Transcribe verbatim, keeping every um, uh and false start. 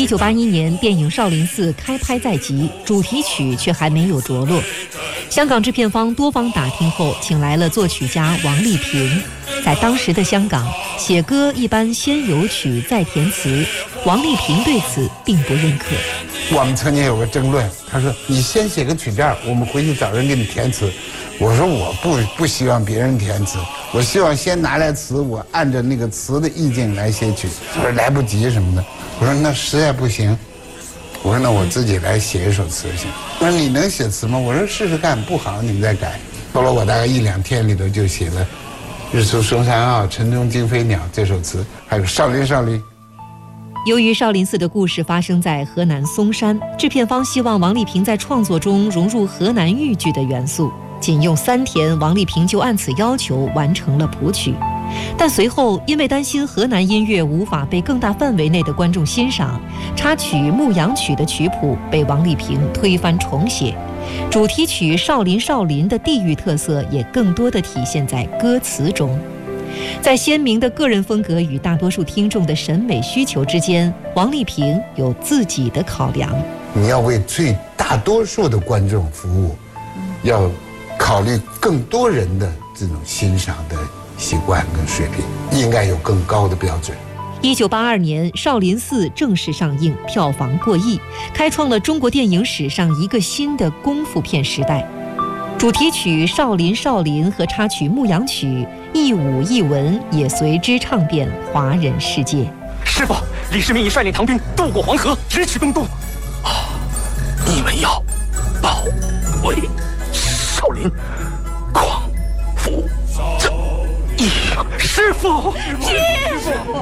九八一年，电影《少林寺》开拍在即，主题曲却还没有着落。香港制片方多方打听后，请来了作曲家王丽萍。在当时的香港，写歌一般先有曲再填词，王丽萍对此并不认可。 我们曾经有个争论，他说：“你先写个曲调，我们回去找人给你填词。”我说：“我不不希望别人填词，我希望先拿来词，我按照那个词的意境来写曲。”他说：“来不及什么的。”我说：“那实在不行。”我说：“那我自己来写一首词行。”他说：“你能写词吗？”我说：“试试看，不好你们再改。”后来我大概一两天里头就写了《日出松山坳》《晨钟惊飞鸟》这首词，还有《少林少林》。 由于少林寺的故事发生在河南嵩山，制片方希望王丽萍在创作中融入河南豫剧的元素。仅用三天，王丽萍就按此要求完成了谱曲。但随后因为担心河南音乐无法被更大范围内的观众欣赏，插曲《牧羊曲》的曲谱被王丽萍推翻重写。主题曲《少林少林》的地域特色也更多地体现在歌词中。在鲜明的个人风格与大多数听众的审美需求之间，王丽萍有自己的考量。 你要为最大多数的观众服务，要考虑更多人的这种欣赏的习惯跟水平，应该有更高的标准。 一九八二年，《少林寺》正式上映，票房过亿，开创了中国电影史上一个新的功夫片时代。主题曲《少林少林》和插曲《牧羊曲》一舞一文也随之唱遍华人世界。 师父，李世民已率领唐兵渡过黄河，直取东都。啊，你们要保卫少林，匡扶正义。师父，师父。